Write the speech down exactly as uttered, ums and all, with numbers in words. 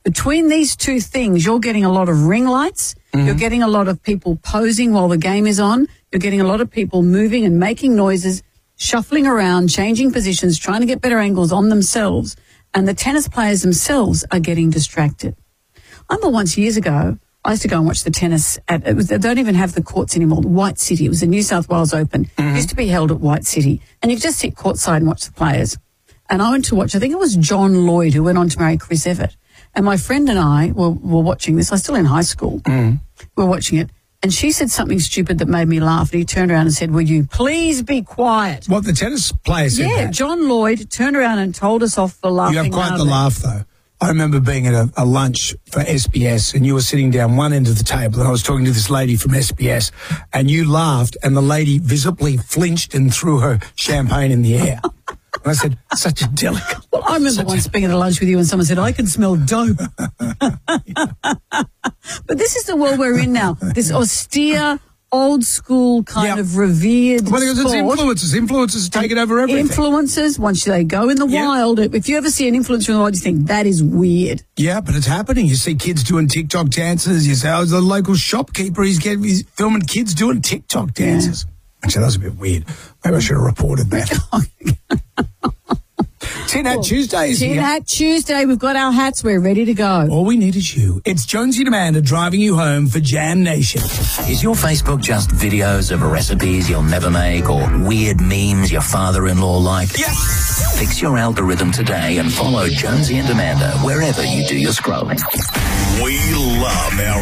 Between these two things, you're getting a lot of ring lights. Mm-hmm. You're getting a lot of people posing while the game is on. You're getting a lot of people moving and making noises, shuffling around, changing positions, trying to get better angles on themselves. And the tennis players themselves are getting distracted. I remember once years ago, I used to go and watch the tennis at, it was, they don't even have the courts anymore, White City. It was the New South Wales Open. Mm-hmm. It used to be held at White City. And you could just sit courtside and watch the players. And I went to watch, I think it was John Lloyd who went on to marry Chris Evert. And my friend and I were, were watching this. I was still in high school. Mm. We were watching it. And she said something stupid that made me laugh. And he turned around and said, will you please be quiet? What, the tennis player said Yeah, that? John Lloyd turned around and told us off for laughing. You have quite loudly. the laugh, though. I remember being at a, a lunch for S B S and you were sitting down one end of the table and I was talking to this lady from S B S and you laughed and the lady visibly flinched and threw her champagne in the air. And I said, such a delicate... Well, I remember once being at a lunch with you and someone said, I can smell dope. But this is the world we're in now. This austere, old school kind Yep. of revered Well, because it's sport. influencers. Influencers take it over everything. Influencers, once they go in the Yep. wild, if you ever see an influencer in the wild, you think, that is weird. Yeah, but it's happening. You see kids doing TikTok dances. You say, oh, the local shopkeeper, he's getting, he's filming kids doing TikTok dances. Actually, that was a bit weird. Maybe I should have reported that. Tin Hat Tuesday is Tin here. Hat Tuesday, we've got our hats, we're ready to go. All we need is you. It's Jonesy and Amanda driving you home for Jam Nation. Is your Facebook just videos of recipes you'll never make or weird memes your father-in-law liked? Yeah. Fix your algorithm today and follow Jonesy and Amanda wherever you do your scrolling. We love our